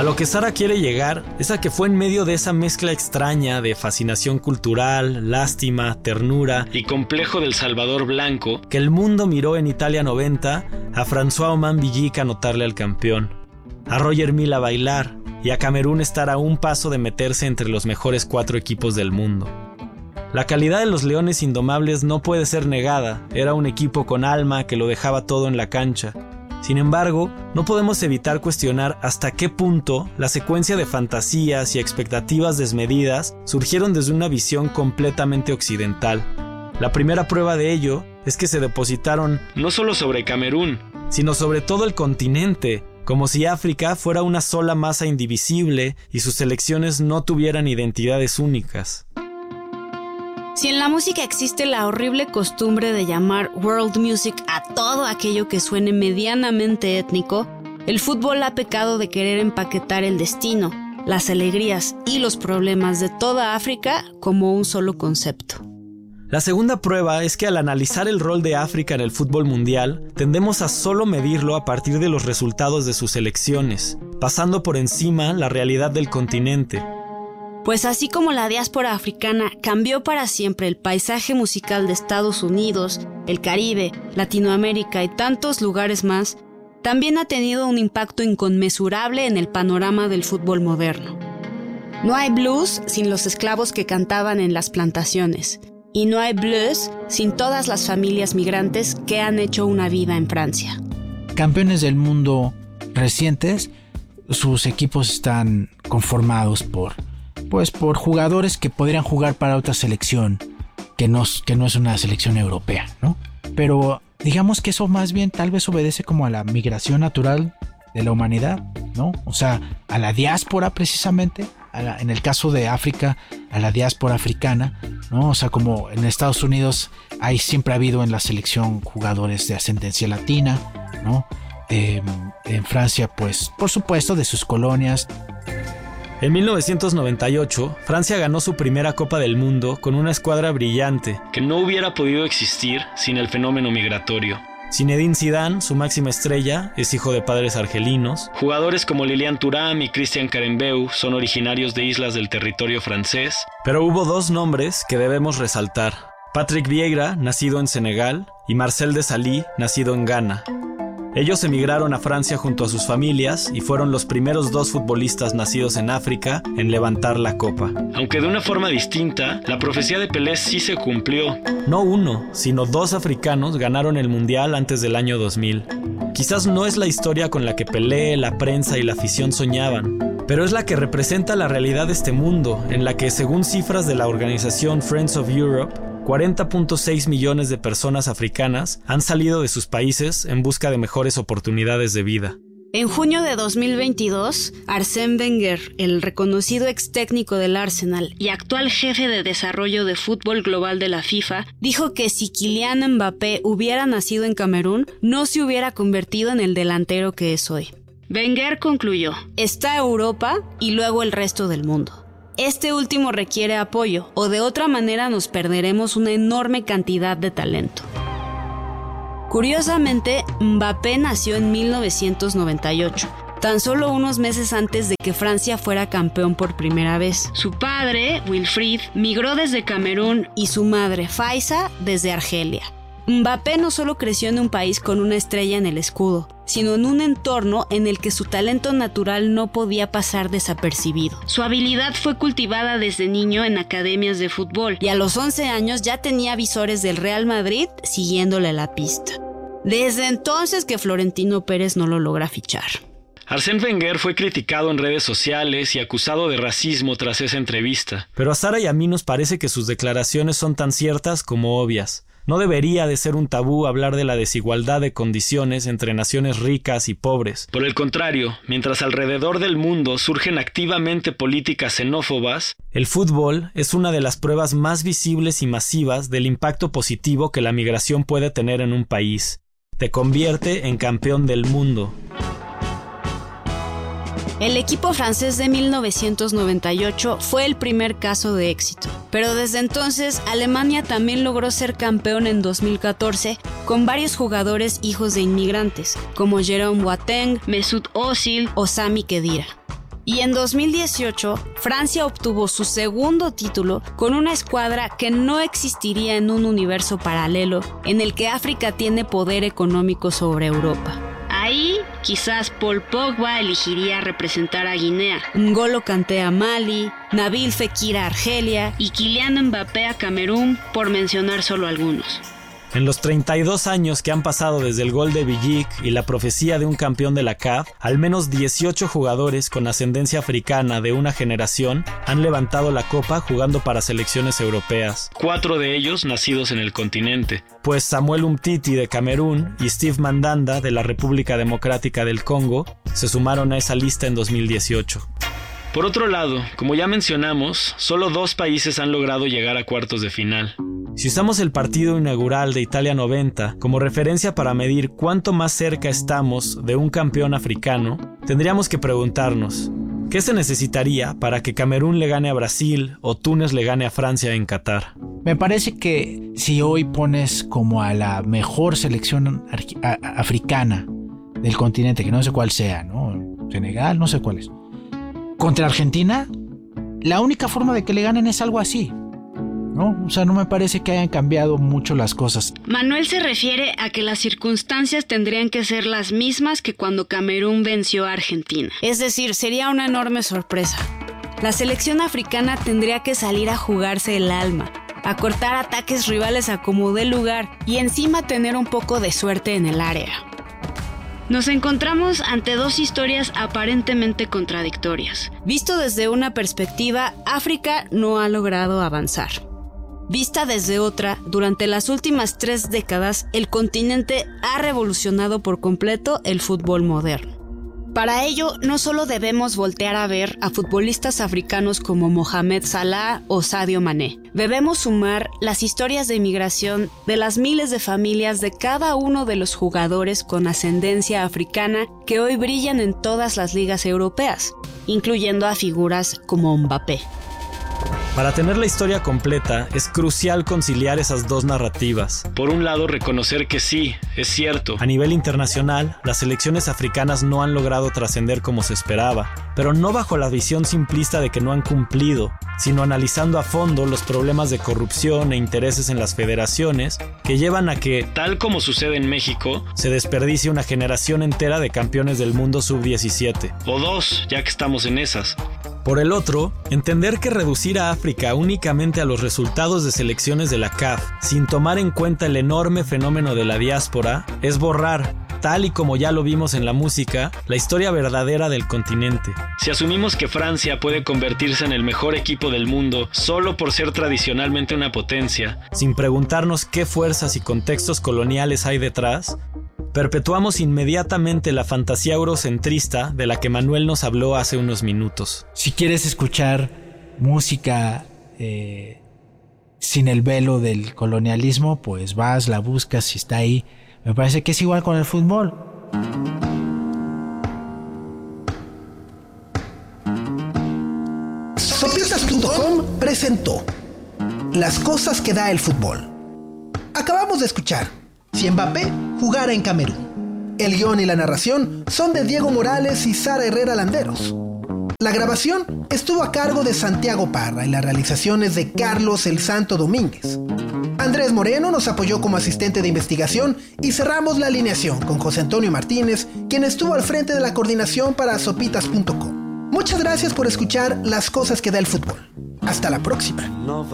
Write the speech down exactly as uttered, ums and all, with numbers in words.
A lo que Sara quiere llegar es a que fue en medio de esa mezcla extraña de fascinación cultural, lástima, ternura y complejo del Salvador blanco que el mundo miró en Italia noventa a François Oman Villic anotarle al campeón, a Roger Milla bailar y a Camerún estar a un paso de meterse entre los mejores cuatro equipos del mundo. La calidad de los Leones Indomables no puede ser negada, era un equipo con alma que lo dejaba todo en la cancha. Sin embargo, no podemos evitar cuestionar hasta qué punto la secuencia de fantasías y expectativas desmedidas surgieron desde una visión completamente occidental. La primera prueba de ello es que se depositaron no solo sobre Camerún, sino sobre todo el continente, como si África fuera una sola masa indivisible y sus selecciones no tuvieran identidades únicas. Si en la música existe la horrible costumbre de llamar world music a todo aquello que suene medianamente étnico, el fútbol ha pecado de querer empaquetar el destino, las alegrías y los problemas de toda África como un solo concepto. La segunda prueba es que al analizar el rol de África en el fútbol mundial, tendemos a solo medirlo a partir de los resultados de sus selecciones, pasando por encima la realidad del continente. Pues así como la diáspora africana cambió para siempre el paisaje musical de Estados Unidos, el Caribe, Latinoamérica y tantos lugares más, también ha tenido un impacto inconmensurable en el panorama del fútbol moderno. No hay blues sin los esclavos que cantaban en las plantaciones, y no hay blues sin todas las familias migrantes que han hecho una vida en Francia. Campeones del mundo recientes, sus equipos están conformados por Pues por jugadores que podrían jugar para otra selección que no, que no es una selección europea, ¿no? Pero digamos que eso más bien tal vez obedece como a la migración natural de la humanidad, ¿no? O sea, a la diáspora precisamente, a la, en el caso de África, a la diáspora africana, ¿no? O sea, como en Estados Unidos hay siempre ha habido en la selección jugadores de ascendencia latina, ¿no? Eh, en Francia, pues, por supuesto, de sus colonias. En mil novecientos noventa y ocho, Francia ganó su primera Copa del Mundo con una escuadra brillante que no hubiera podido existir sin el fenómeno migratorio. Zinedine Zidane, su máxima estrella, es hijo de padres argelinos. Jugadores como Lilian Thuram y Christian Karembeu son originarios de islas del territorio francés. Pero hubo dos nombres que debemos resaltar: Patrick Vieira, nacido en Senegal, y Marcel Desailly, nacido en Ghana. Ellos emigraron a Francia junto a sus familias y fueron los primeros dos futbolistas nacidos en África en levantar la copa. Aunque de una forma distinta, la profecía de Pelé sí se cumplió. No uno, sino dos africanos ganaron el Mundial antes del año dos mil. Quizás no es la historia con la que Pelé, la prensa y la afición soñaban, pero es la que representa la realidad de este mundo, en la que, según cifras de la organización Friends of Europe, cuarenta punto seis millones de personas africanas han salido de sus países en busca de mejores oportunidades de vida. En junio de dos mil veintidós, Arsène Wenger, el reconocido ex técnico del Arsenal y actual jefe de desarrollo de fútbol global de la FIFA, dijo que si Kylian Mbappé hubiera nacido en Camerún, no se hubiera convertido en el delantero que es hoy. Wenger concluyó: está Europa y luego el resto del mundo. Este último requiere apoyo, o de otra manera nos perderemos una enorme cantidad de talento. Curiosamente, Mbappé nació en mil novecientos noventa y ocho, tan solo unos meses antes de que Francia fuera campeón por primera vez. Su padre, Wilfried, migró desde Camerún y su madre, Faiza, desde Argelia. Mbappé no solo creció en un país con una estrella en el escudo, sino en un entorno en el que su talento natural no podía pasar desapercibido. Su habilidad fue cultivada desde niño en academias de fútbol y a los once años ya tenía visores del Real Madrid siguiéndole la pista. Desde entonces que Florentino Pérez no lo logra fichar. Arsène Wenger fue criticado en redes sociales y acusado de racismo tras esa entrevista. Pero a Sara y a mí nos parece que sus declaraciones son tan ciertas como obvias. No debería de ser un tabú hablar de la desigualdad de condiciones entre naciones ricas y pobres. Por el contrario, mientras alrededor del mundo surgen activamente políticas xenófobas, el fútbol es una de las pruebas más visibles y masivas del impacto positivo que la migración puede tener en un país. Te convierte en campeón del mundo. El equipo francés de mil novecientos noventa y ocho fue el primer caso de éxito, pero desde entonces Alemania también logró ser campeón en dos mil catorce con varios jugadores hijos de inmigrantes, como Jerome Boateng, Mesut Özil o Sami Khedira. Y en dos mil dieciocho, Francia obtuvo su segundo título con una escuadra que no existiría en un universo paralelo en el que África tiene poder económico sobre Europa. Ahí, quizás Paul Pogba elegiría representar a Guinea, N'Golo Kanté a Mali, Nabil Fekir a Argelia y Kylian Mbappé a Camerún, por mencionar solo algunos. En los treinta y dos años que han pasado desde el gol de Villic y la profecía de un campeón de la C A F, al menos dieciocho jugadores con ascendencia africana de una generación han levantado la copa jugando para selecciones europeas. Cuatro de ellos nacidos en el continente, pues Samuel Umtiti de Camerún y Steve Mandanda de la República Democrática del Congo se sumaron a esa lista en dos mil dieciocho. Por otro lado, como ya mencionamos, solo dos países han logrado llegar a cuartos de final. Si usamos el partido inaugural de Italia noventa como referencia para medir cuánto más cerca estamos de un campeón africano, tendríamos que preguntarnos, ¿qué se necesitaría para que Camerún le gane a Brasil o Túnez le gane a Francia en Qatar? Me parece que si hoy pones como a la mejor selección africana del continente, que no sé cuál sea, ¿no? Senegal, no sé cuál es, contra Argentina, la única forma de que le ganen es algo así, ¿no? O sea, no me parece que hayan cambiado mucho las cosas. Manuel se refiere a que las circunstancias tendrían que ser las mismas que cuando Camerún venció a Argentina. Es decir, sería una enorme sorpresa. La selección africana tendría que salir a jugarse el alma, a cortar ataques rivales a como dé lugar y encima tener un poco de suerte en el área. Nos encontramos ante dos historias aparentemente contradictorias. Visto desde una perspectiva, África no ha logrado avanzar. Vista desde otra, durante las últimas tres décadas, el continente ha revolucionado por completo el fútbol moderno. Para ello, no solo debemos voltear a ver a futbolistas africanos como Mohamed Salah o Sadio Mané. Debemos sumar las historias de migración de las miles de familias de cada uno de los jugadores con ascendencia africana que hoy brillan en todas las ligas europeas, incluyendo a figuras como Mbappé. Para tener la historia completa, es crucial conciliar esas dos narrativas. Por un lado, reconocer que sí, es cierto. A nivel internacional, las selecciones africanas no han logrado trascender como se esperaba, pero no bajo la visión simplista de que no han cumplido, sino analizando a fondo los problemas de corrupción e intereses en las federaciones que llevan a que, tal como sucede en México, se desperdicie una generación entera de campeones del mundo sub diecisiete. O dos, ya que estamos en esas. Por el otro, entender que reducir a África únicamente a los resultados de selecciones de la C A F, sin tomar en cuenta el enorme fenómeno de la diáspora, es borrar, tal y como ya lo vimos en la música, la historia verdadera del continente. Si asumimos que Francia puede convertirse en el mejor equipo del mundo solo por ser tradicionalmente una potencia, sin preguntarnos qué fuerzas y contextos coloniales hay detrás, perpetuamos inmediatamente la fantasía eurocentrista de la que Manuel nos habló hace unos minutos. Si quieres escuchar música eh, sin el velo del colonialismo, pues vas, la buscas, si está ahí. Me parece que es igual con el fútbol. Sopitas punto com presentó Las cosas que da el fútbol. Acabamos de escuchar Si Mbappé jugara en Camerún. El guión y la narración son de Diego Morales y Sara Herrera Landeros. La grabación estuvo a cargo de Santiago Parra y la realización es de Carlos El Santo Domínguez. Andrés Moreno nos apoyó como asistente de investigación y cerramos la alineación con José Antonio Martínez, quien estuvo al frente de la coordinación para Sopitas punto com. Muchas gracias por escuchar Las cosas que da el fútbol. Hasta la próxima.